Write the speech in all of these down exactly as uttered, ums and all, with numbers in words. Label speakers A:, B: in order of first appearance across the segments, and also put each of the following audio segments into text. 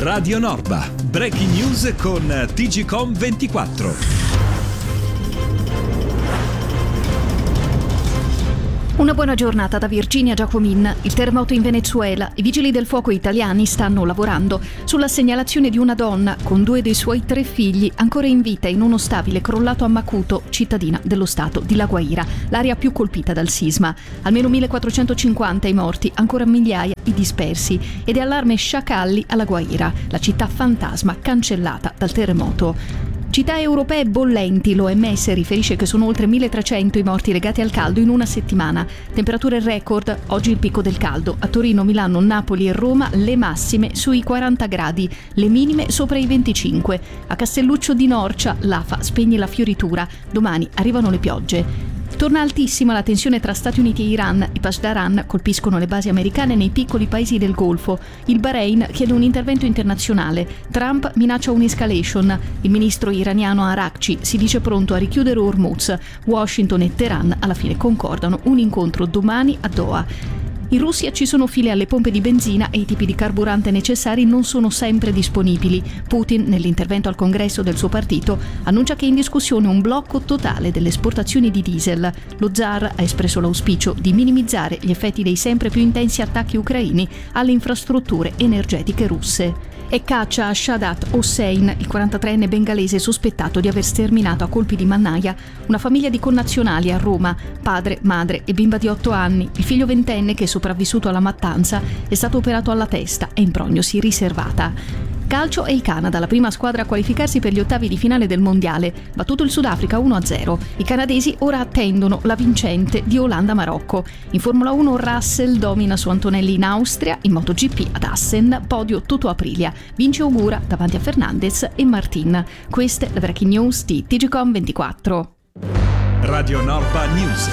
A: Radio Norba. Breaking news con T G C O M ventiquattro.
B: Una buona giornata da Virginia Giacomin. Il terremoto in Venezuela. I vigili del fuoco italiani stanno lavorando sulla segnalazione di una donna con due dei suoi tre figli ancora in vita in uno stabile crollato a Macuto, cittadina dello stato di La Guaira, l'area più colpita dal sisma. Almeno millequattrocentocinquanta i morti, ancora migliaia i dispersi. Ed è allarme sciacalli a La Guaira, la città fantasma cancellata dal terremoto. Città europee bollenti, l'O M S riferisce che sono oltre milletrecento i morti legati al caldo in una settimana. Temperature record, oggi il picco del caldo. A Torino, Milano, Napoli e Roma le massime sui quaranta gradi, le minime sopra i venticinque. A Castelluccio di Norcia l'A F A spegne la fioritura, domani arrivano le piogge. Torna altissima la tensione tra Stati Uniti e Iran. I Pasdaran colpiscono le basi americane nei piccoli paesi del Golfo. Il Bahrain chiede un intervento internazionale. Trump minaccia un'escalation. Il ministro iraniano Arakci si dice pronto a richiudere Hormuz. Washington e Teheran alla fine concordano un incontro domani a Doha. In Russia ci sono file alle pompe di benzina e i tipi di carburante necessari non sono sempre disponibili. Putin, nell'intervento al congresso del suo partito, annuncia che è in discussione un blocco totale delle esportazioni di diesel. Lo zar ha espresso l'auspicio di minimizzare gli effetti dei sempre più intensi attacchi ucraini alle infrastrutture energetiche russe. E caccia a Shahadat Hossein, il quarantatreenne bengalese sospettato di aver sterminato a colpi di mannaia una famiglia di connazionali a Roma, padre, madre e bimba di otto anni. Il figlio ventenne, che è sopravvissuto alla mattanza, è stato operato alla testa e in prognosi riservata. Calcio e il Canada, la prima squadra a qualificarsi per gli ottavi di finale del mondiale, battuto il Sudafrica uno a zero. I canadesi ora attendono la vincente di Olanda-Marocco. In Formula uno Russell domina su Antonelli in Austria, in MotoGP ad Assen, podio Toto Aprilia, vince Ogura davanti a Fernandez e Martin. Queste le breaking news di T G C O M ventiquattro.
A: Radio Norba News.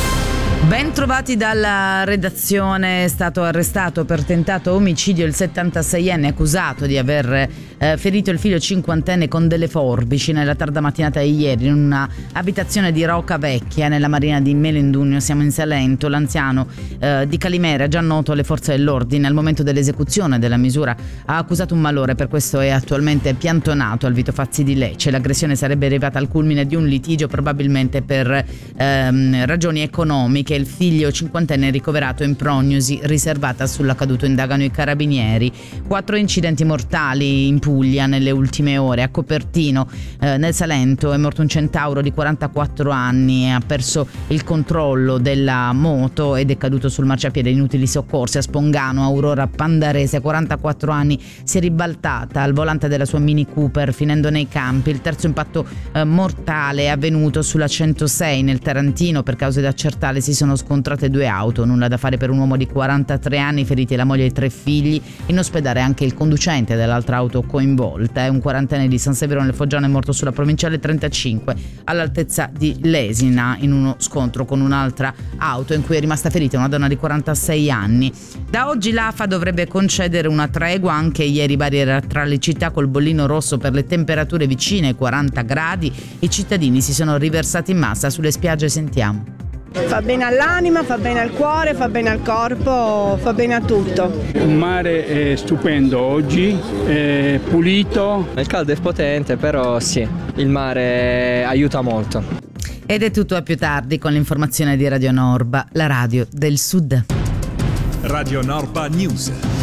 C: Ben trovati dalla redazione. È stato arrestato per tentato omicidio il settantaseienne accusato di aver eh, ferito il figlio cinquantenne con delle forbici nella tarda mattinata di ieri in una abitazione di Roca Vecchia nella marina di Melendugno, siamo in Salento. L'anziano eh, di Calimera, già noto alle forze dell'ordine, al momento dell'esecuzione della misura ha accusato un malore, per questo è attualmente piantonato al Vito Fazzi di Lecce. L'aggressione sarebbe arrivata al culmine di un litigio, probabilmente per ehm, ragioni economiche. Il figlio cinquantenne è ricoverato in prognosi riservata. Sull'accaduto indagano i carabinieri. Quattro incidenti mortali in Puglia nelle ultime ore. A Copertino, eh, nel Salento, è morto un centauro di quarantaquattro anni, ha perso il controllo della moto ed è caduto sul marciapiede. Inutili soccorsi. A Spongano, Aurora Pandarese, quarantaquattro anni, si è ribaltata al volante della sua Mini Cooper finendo nei campi. Il terzo impatto eh, mortale è avvenuto sulla centosei nel Tarantino. Per cause da accertare si sono scontrate due auto, nulla da fare per un uomo di quarantatré anni, feriti la moglie e i tre figli. In ospedale anche il conducente dell'altra auto coinvolta. È un quarantenne di San Severo nel Foggiano, è morto sulla provinciale trentacinque all'altezza di Lesina in uno scontro con un'altra auto in cui è rimasta ferita una donna di quarantasei anni. Da oggi l'A F A dovrebbe concedere una tregua. Anche ieri Bari era tra le città col bollino rosso per le temperature vicine ai quaranta gradi. I cittadini si sono riversati in massa sulle spiagge. Sentiamo.
D: Fa bene all'anima, fa bene al cuore, fa bene al corpo, fa bene a tutto.
E: Un mare è stupendo oggi, è pulito.
F: Il caldo è potente, però sì, il mare aiuta molto.
C: Ed è tutto, a più tardi con l'informazione di Radio Norba, la radio del Sud.
A: Radio Norba News.